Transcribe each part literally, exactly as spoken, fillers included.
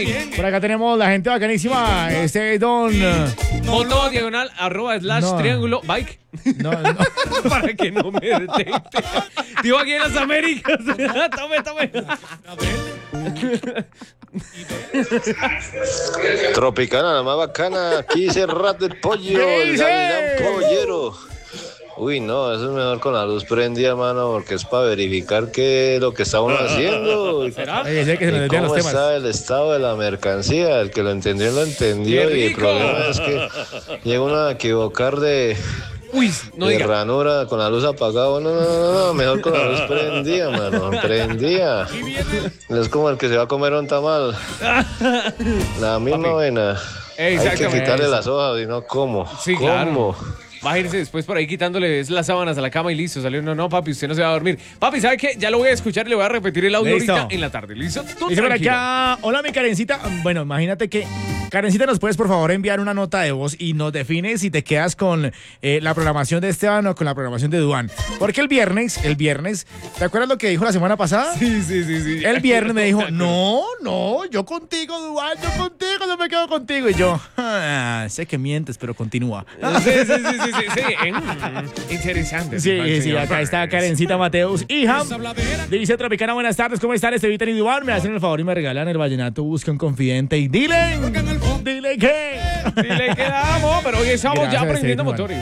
Mike. Por acá tenemos la gente bacanísima. Este don... Foto diagonal arroba slash No. triángulo Mike. No, no. Para que no me detecte. Digo aquí en las Américas. Tome, tome. Tropicana, la más bacana. Aquí Cerrate el pollo, ¿Qué el dice? gavilán pollero. Uy, no, eso es mejor con la luz prendida, mano, porque es para verificar qué es lo que está uno haciendo. ¿Será? Oye, sé que se nos ¿Y desvían los cómo temas. está el estado de la mercancía? El que lo entendió, lo entendió. ¡Qué Y el rico! problema es que llega uno a equivocar de, Uy, no de diga. ranura con la luz apagada. No, no, no, no, mejor con la luz prendida, mano, prendida. Es como el que se va a comer un tamal. La misma Papi. vaina. Hay que Exactamente. quitarle las hojas y no como. Sí, ¿Cómo? claro. Va a irse después por ahí quitándole las sábanas a la cama y listo. Salió, no, no, papi, usted no se va a dormir. Papi, ¿sabe qué? Ya lo voy a escuchar y le voy a repetir el audio Listo. ahorita en la tarde. ¿Listo? Tú Dice por tranquilo. acá, hola mi Karencita. Bueno, imagínate que, Karencita, ¿nos puedes por favor enviar una nota de voz y nos defines si te quedas con eh, la programación de Esteban o con la programación de Duan? Porque el viernes, el viernes, ¿te acuerdas lo que dijo la semana pasada? Sí, sí, sí, sí. El viernes me dijo, no, no, yo contigo, Duan, yo contigo, no me quedo contigo. Y yo, ah, sé que mientes, pero continúa. Sí, sí, sí, sí, sí, sí. Eh, mm, interesante. Sí, señor sí, acá está Burns. Karencita Mateus. Hija, dice Tropicana, buenas tardes, ¿cómo están? Esteban y Duan, me hacen el favor y me regalan el vallenato, busca un confidente y dile, dile que... Dile que la amo, pero hoy estamos Gracias, ya aprendiendo Esteban. motores,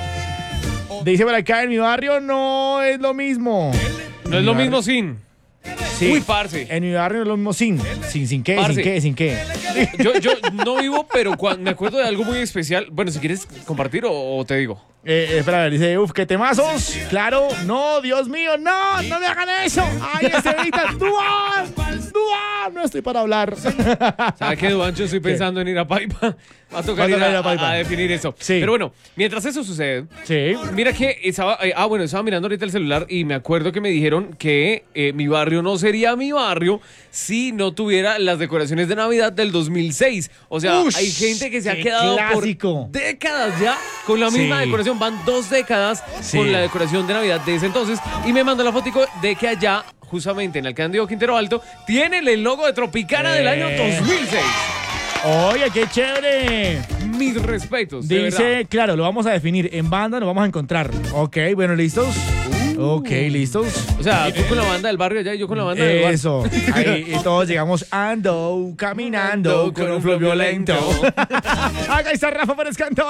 güey. Dice por acá, en mi barrio no es lo mismo. No es lo mismo sin. Sí. Uy, parce. En mi barrio no es lo mismo sin. Sin, sin qué, Parce. sin qué, sin qué. Yo, yo no vivo, pero cuando me acuerdo de algo muy especial. Bueno, si quieres compartir o, o te digo. Eh, eh, espera, a ver, dice, uf, qué temazos. Claro, no, Dios mío, no, no me hagan eso. Ay, Esteban, Duan, Duan, no estoy para hablar. ¿Sabes qué, Duancho? Estoy pensando en ir a Paipa. Va a tocar Va a ir tocar a, ir a Paipa. a definir eso. Sí. Pero bueno, mientras eso sucede, Sí. mira que estaba, eh, ah, bueno, estaba mirando ahorita el celular y me acuerdo que me dijeron que eh, mi barrio no sería mi barrio si no tuviera las decoraciones de Navidad del dos mil seis. O sea, Ush, hay gente que se ha qué quedado clásico. por décadas ya con la misma Sí. decoración. Van dos décadas Sí. con la decoración de Navidad de ese entonces. Y me mandó la fotico de que allá, justamente en el Cándido Quintero Alto, tienen el logo de Tropicana del año Eh. dos mil seis. Oye, qué chévere. Mis respetos, de verdad. Dice, claro, lo vamos a definir. En banda nos vamos a encontrar. Ok, bueno, ¿listos? Ok, ¿listos? O sea, tú con la banda del barrio allá y yo con la banda del barrio. Eso. Ahí y todos llegamos ando, caminando con un flow violento. Acá está Rafa Pérez Canto.